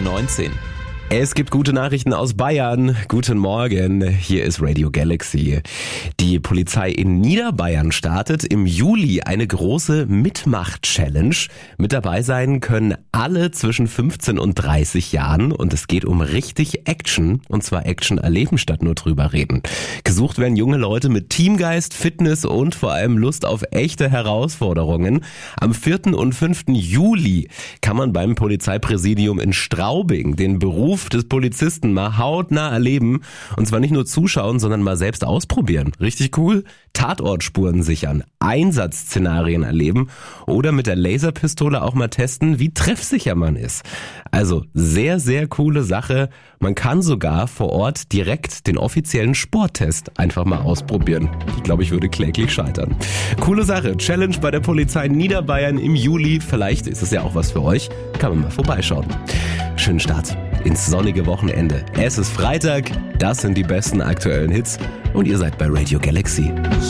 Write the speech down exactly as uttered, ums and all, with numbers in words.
Uhr neunzehn. Es gibt gute Nachrichten aus Bayern. Guten Morgen, hier ist Radio Galaxy. Die Polizei in Niederbayern startet im Juli eine große Mitmach-Challenge. Mit dabei sein können alle zwischen fünfzehn und dreißig Jahren und es geht um richtig Action, und zwar Action erleben statt nur drüber reden. Gesucht werden junge Leute mit Teamgeist, Fitness und vor allem Lust auf echte Herausforderungen. Am vierten und fünften Juli kann man beim Polizeipräsidium in Straubing den Beruf des Polizisten mal hautnah erleben, und zwar nicht nur zuschauen, sondern mal selbst ausprobieren. Richtig cool. Tatortspuren sichern, Einsatzszenarien erleben oder mit der Laserpistole auch mal testen, wie treffsicher man ist. Also sehr, sehr coole Sache. Man kann sogar vor Ort direkt den offiziellen Sporttest einfach mal ausprobieren. Ich glaube, ich würde kläglich scheitern. Coole Sache. Challenge bei der Polizei Niederbayern im Juli. Vielleicht ist es ja auch was für euch. Kann man mal vorbeischauen. Schönen Start ins sonnige Wochenende. Es ist Freitag, das sind die besten aktuellen Hits und ihr seid bei Radio Galaxy.